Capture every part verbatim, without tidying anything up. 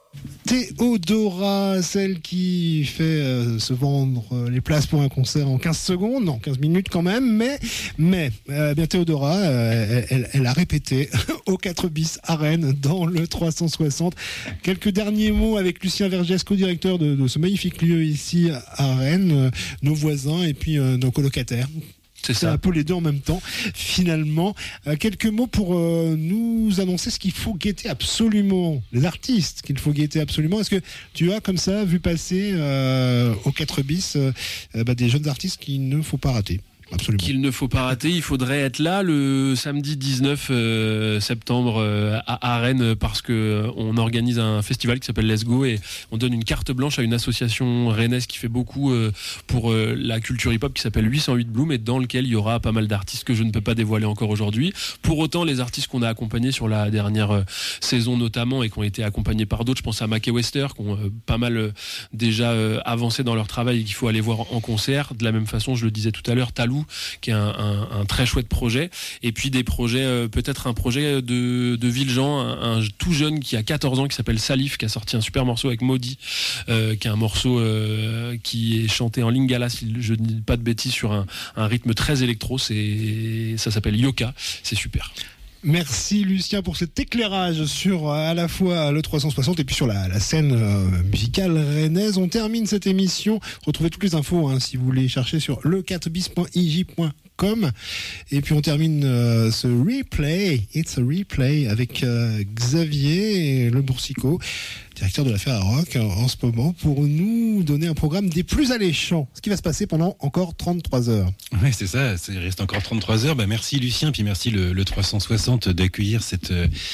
Théodora, celle qui fait euh, se vendre euh, les places pour un concert en quinze secondes, non, quinze minutes quand même, mais, mais euh, bien Théodora, euh, elle, elle a répété au quatre bis à Rennes dans le trois cent soixante. Quelques derniers mots avec Lucien Vergès, co-directeur de, de ce magnifique lieu ici à Rennes, euh, nos voisins et puis euh, nos colocataires. C'est C'est ça. un peu les deux en même temps, finalement. Euh, quelques mots pour euh, nous annoncer ce qu'il faut guetter absolument, les artistes qu'il faut guetter absolument. Est-ce que tu as, comme ça, vu passer euh, au quatre bis euh, euh, bah, des jeunes artistes qu'il ne faut pas rater? Absolument. Qu'il ne faut pas rater, il faudrait être là le samedi dix-neuf euh, septembre euh, à, à Rennes parce que euh, on organise un festival qui s'appelle Let's Go et on donne une carte blanche à une association rennaise qui fait beaucoup euh, pour euh, la culture hip-hop qui s'appelle huit cent huit Bloom et dans lequel il y aura pas mal d'artistes que je ne peux pas dévoiler encore aujourd'hui. Pour autant, les artistes qu'on a accompagnés sur la dernière euh, saison notamment et qui ont été accompagnés par d'autres, je pense à Mac et Wester qui ont euh, pas mal euh, déjà euh, avancé dans leur travail et qu'il faut aller voir en concert. De la même façon, je le disais tout à l'heure, Talou qui est un, un, un très chouette projet et puis des projets euh, peut-être un projet de, de Villejean, un, un tout jeune qui a quatorze ans qui s'appelle Salif qui a sorti un super morceau avec Maudit euh, qui est un morceau euh, qui est chanté en lingala si je ne dis pas de bêtises sur un, un rythme très électro, c'est, ça s'appelle Yoka, c'est super. Merci Lucien pour cet éclairage sur à la fois le trois cent soixante et puis sur la, la scène euh, musicale rennaise. On termine cette émission. Retrouvez toutes les infos hein, si vous voulez chercher sur le quatre bis point i j point com. Et puis on termine euh, ce replay, It's a Replay avec euh, Xavier Le Boursicot, directeur de la Ferrarock en ce moment, pour nous donner un programme des plus alléchants. Ce qui va se passer pendant encore trente-trois heures. Oui, c'est ça, il reste encore trente-trois heures. Bah, merci Lucien, puis merci le, le trois cent soixante d'accueillir cette,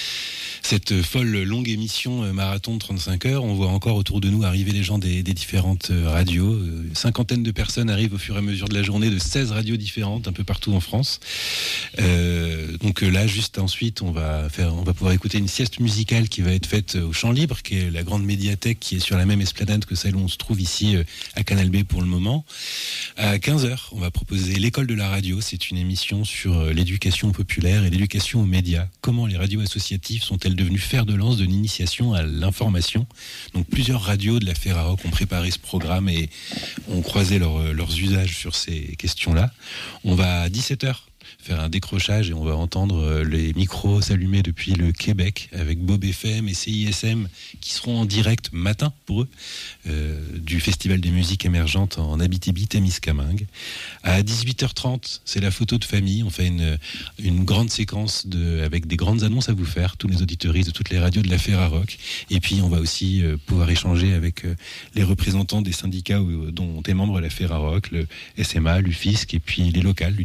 cette folle longue émission marathon de trente-cinq heures. On voit encore autour de nous arriver les gens des, des différentes radios. Une cinquantaine de personnes arrivent au fur et à mesure de la journée de seize radios différentes, un peu partout en France. Euh, donc là, juste ensuite, on va, faire, on va pouvoir écouter une sieste musicale qui va être faite au Champ Libre, qui est la grande médiathèque qui est sur la même esplanade que celle où on se trouve ici à Canal B pour le moment. À quinze heures, on va proposer l'école de la radio. C'est une émission sur l'éducation populaire et l'éducation aux médias. Comment les radios associatives sont-elles devenues fer de lance de l'initiation à l'information? Donc plusieurs radios de la Ferrarock ont préparé ce programme et ont croisé leur, leurs usages sur ces questions-là. On va à dix-sept heures faire un décrochage et on va entendre les micros s'allumer depuis le Québec avec Bob F M et C I S M qui seront en direct matin pour eux euh, du Festival des musiques émergentes en Abitibi-Témiscamingue. À dix-huit heures trente, c'est la photo de famille. On fait une, une grande séquence de, avec des grandes annonces à vous faire, tous les auditeuristes de toutes les radios de la Ferrarock. Et puis on va aussi euh, pouvoir échanger avec euh, les représentants des syndicats où, dont est membre la Ferrarock, le S M A, l'U F I S C et puis les locales,